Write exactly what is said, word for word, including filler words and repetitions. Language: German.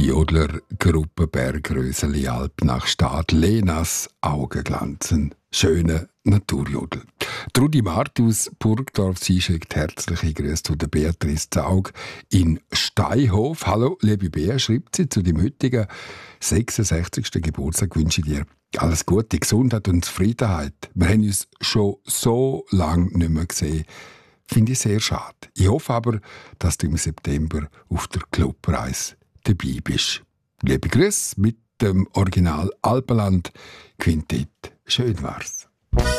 Die Jodlergruppe Bergröseli Alp nach Stad Lenas Augenglanzen. Schöne Naturjodel. Trudi Marti aus Burgdorf, sie schickt herzliche Grüße zu der Beatrice Zaug in Steinhof. Hallo, liebe Bea, schreibt sie, zu dem heutigen sechsundsechzigsten Geburtstag wünsche ich dir alles Gute, Gesundheit und Zufriedenheit. Wir haben uns schon so lange nicht mehr gesehen. Finde ich sehr schade. Ich hoffe aber, dass du im September auf der Clubreise dabei bist. Liebe Grüße mit dem Original Alpenland Quintett. Schön war's.